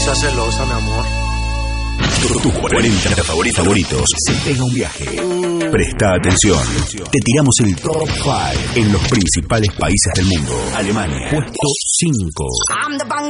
seas celosa, mi amor. Tus 40 favoritos. Se pega un viaje. Presta atención. Te tiramos el top 5 en los principales países del mundo. Alemania, puesto 5.